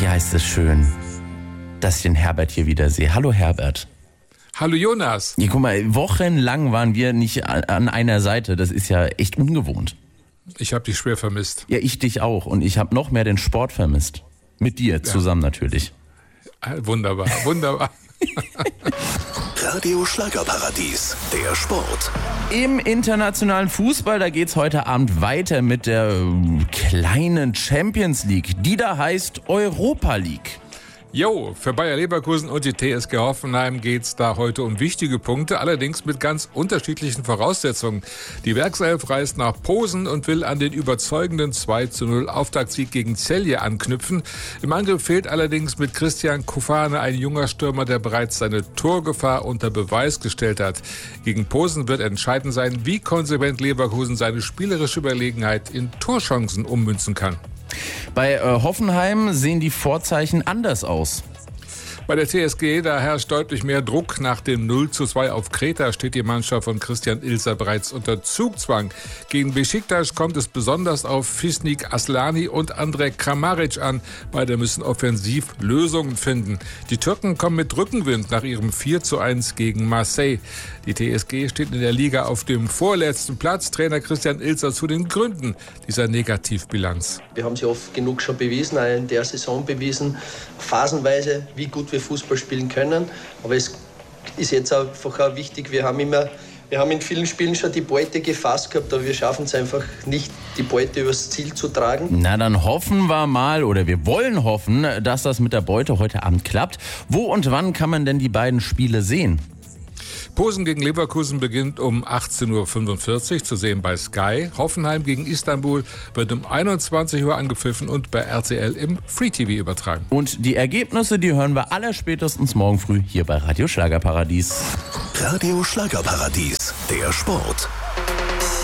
ja, ist es schön, dass ich den Herbert hier wieder sehe. Hallo Herbert. Hallo Jonas. Ja, guck mal, wochenlang waren wir nicht an einer Seite. Das ist ja echt ungewohnt. Ich habe dich schwer vermisst. Ja, ich dich auch. Und ich habe noch mehr den Sport vermisst. Mit dir zusammen natürlich. Wunderbar, wunderbar. Radio Schlagerparadies, der Sport. Im internationalen Fußball, da geht's heute Abend weiter mit der kleinen Champions League. Die da heißt Europa League. Jo, für Bayer Leverkusen und die TSG Hoffenheim geht's da heute um wichtige Punkte, allerdings mit ganz unterschiedlichen Voraussetzungen. Die Werkself reist nach Posen und will an den überzeugenden 2:0 Auftaktsieg gegen Celje anknüpfen. Im Angriff fehlt allerdings mit Christian Kufane ein junger Stürmer, der bereits seine Torgefahr unter Beweis gestellt hat. Gegen Posen wird entscheidend sein, wie konsequent Leverkusen seine spielerische Überlegenheit in Torchancen ummünzen kann. Bei Hoffenheim sehen die Vorzeichen anders aus. Bei der TSG, da herrscht deutlich mehr Druck. Nach dem 0:2 auf Kreta steht die Mannschaft von Christian Ilzer bereits unter Zugzwang. Gegen Beşiktaş kommt es besonders auf Fisnik Aslani und Andrej Kramaric an. Beide müssen offensiv Lösungen finden. Die Türken kommen mit Rückenwind nach ihrem 4:1 gegen Marseille. Die TSG steht in der Liga auf dem vorletzten Platz. Trainer Christian Ilzer zu den Gründen dieser Negativbilanz. Wir haben sie oft genug schon bewiesen, auch in der Saison bewiesen, phasenweise, wie gut wir Fußball spielen können. Aber es ist jetzt einfach auch wichtig, wir haben in vielen Spielen schon die Beute gefasst gehabt, aber wir schaffen es einfach nicht, die Beute übers Ziel zu tragen. Na, dann hoffen wir mal, oder wir wollen hoffen, dass das mit der Beute heute Abend klappt. Wo und wann kann man denn die beiden Spiele sehen? Posen gegen Leverkusen beginnt um 18:45 Uhr, zu sehen bei Sky. Hoffenheim gegen Istanbul wird um 21 Uhr angepfiffen und bei RTL im Free TV übertragen. Und die Ergebnisse, die hören wir allerspätestens morgen früh hier bei Radio Schlagerparadies. Radio Schlagerparadies, der Sport.